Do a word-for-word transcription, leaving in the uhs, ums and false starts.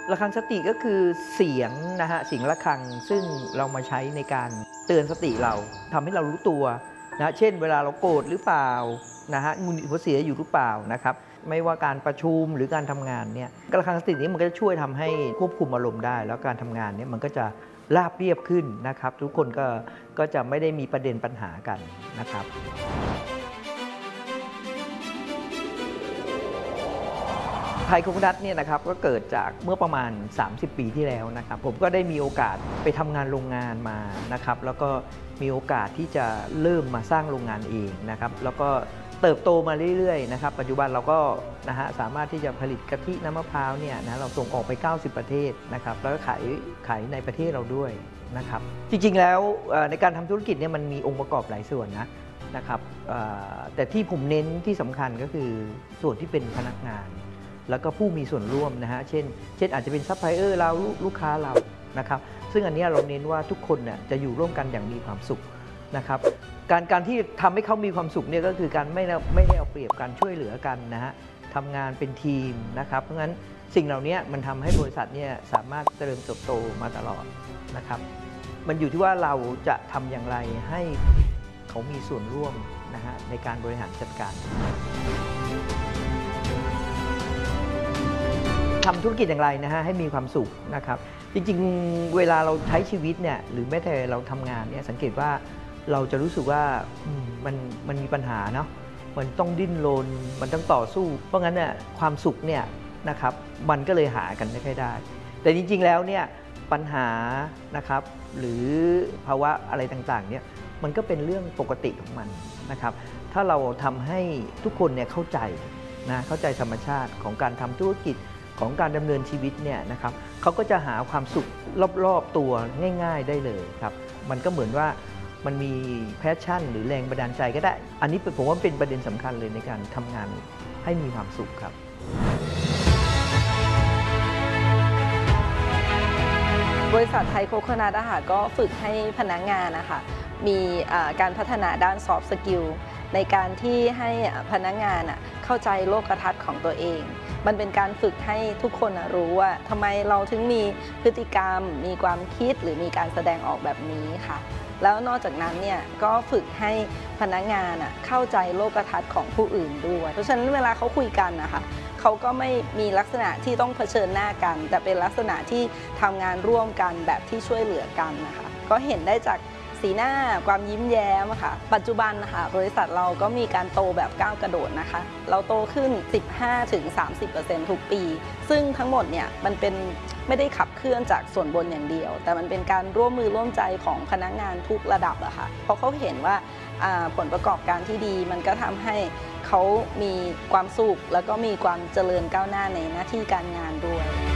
ระฆังสติก็คือเสียงนะฮะเสียงระฆังซึ่งเรามาใช้ในการเตือนสติเราทำให้เรารู้ตัวนะเช่นเวลาเราโกรธหรือเปล่านะฮะหงุดหงิดหัวเสียอยู่หรือเปล่านะครับไม่ว่าการประชุมหรือการทำงานเนี่ยระฆังสตินี้มันก็จะช่วยทำให้ควบคุมอารมณ์ได้แล้วการทำงานเนี่ยมันก็จะราบเรียบขึ้นนะครับทุกคนก็ก็จะไม่ได้มีประเด็นปัญหากันนะครับไทยโคโคนัทเนี่ยนะครับก็เกิดจากเมื่อประมาณสามสิบปีที่แล้วนะครับผมก็ได้มีโอกาสไปทำงานโรงงานมานะครับแล้วก็มีโอกาสที่จะเริ่มมาสร้างโรงงานเองนะครับแล้วก็เติบโตมาเรื่อยๆนะครับปัจจุบันเราก็นะฮะสามารถที่จะผลิตกะทิน้ำมะพร้าวเนี่ยนะเราส่งออกไปเก้าสิบประเทศนะครับแล้วก็ขายขายในประเทศเราด้วยนะครับจริงๆแล้วในการทำธุรกิจเนี่ยมันมีองค์ประกอบหลายส่วนนะนะครับแต่ที่ผมเน้นที่สำคัญก็คือส่วนที่เป็นพนักงานแล้วก็ผู้มีส่วนร่วมนะฮะเช่นเช่นอาจจะเป็นซัพพลายเออร์เราลูกค้าเรานะครับซึ่งอันนี้เราเน้นว่าทุกคนเนี่ยจะอยู่ร่วมกันอย่างมีความสุขนะครับการการที่ทำให้เขามีความสุขเนี่ยก็คือการไม่ไม่ได้เอาเปรียบกันช่วยเหลือกันนะฮะทำงานเป็นทีมนะครับเพราะงั้นสิ่งเหล่านี้มันทำให้บริษัทเนี่ยสามารถเจริญเติบโตมาตลอดนะครับมันอยู่ที่ว่าเราจะทำอย่างไรให้เขามีส่วนร่วมนะฮะในการบริหารจัดการทำธุรกิจอย่างไรนะฮะให้มีความสุขนะครับจริงๆเวลาเราใช้ชีวิตเนี่ยหรือแม้แต่เราทำงานเนี่ยสังเกตว่าเราจะรู้สึกว่ามันมันมีปัญหาเนาะมันต้องดิ้นรนมันต้องต่อสู้เพราะงั้นเนี่ยความสุขเนี่ยนะครับมันก็เลยหากันไม่ค่อยได้แต่จริงๆแล้วเนี่ยปัญหานะครับหรือภาวะอะไรต่างๆเนี่ยมันก็เป็นเรื่องปกติของมันนะครับถ้าเราทำให้ทุกคนเนี่ยเข้าใจนะเข้าใจธรรมชาติของการทำธุรกิจของการดำเนินชีวิตเนี่ยนะครับเขาก็จะหาความสุขรอบๆตัวง่ายๆได้เลยครับมันก็เหมือนว่ามันมีแพชชั่นหรือแรงบันดาลใจก็ได้อันนี้ผมว่าเป็นประเด็นสำคัญเลยในการทำงานให้มีความสุขครับบริษัทไทยโคโคนัทอาหารก็ฝึกให้พนักงานนะคะมีการพัฒนาด้าน soft skill ในการที่ให้พนักงานเข้าใจโลกทัศน์ของตัวเองมันเป็นการฝึกให้ทุกคนรู้ว่าทำไมเราถึงมีพฤติกรรมมีความคิดหรือมีการแสดงออกแบบนี้ค่ะแล้วนอกจากนั้นเนี่ยก็ฝึกให้พนักงานเข้าใจโลกทัศน์ของผู้อื่นด้วยเพราะฉะนั้นเวลาเขาคุยกันนะคะเขาก็ไม่มีลักษณะที่ต้องเผชิญหน้ากันแต่เป็นลักษณะที่ทำงานร่วมกันแบบที่ช่วยเหลือกันนะคะก็เห็นได้จากสีหน้าความยิ้มแย้มค่ะปัจจุบันนะคะบริษัทเราก็มีการโตแบบก้าวกระโดดนะคะเราโตขึ้น สิบห้าถึงสามสิบเปอร์เซ็นต์ ทุกปีซึ่งทั้งหมดเนี่ยมันเป็นไม่ได้ขับเคลื่อนจากส่วนบนอย่างเดียวแต่มันเป็นการร่วมมือร่วมใจของพนักงานทุกระดับอะค่ะเพราะเขาเห็นว่าผลประกอบการที่ดีมันก็ทำให้เขามีความสุขแล้วก็มีความเจริญก้าวหน้าในหน้าที่การงานด้วย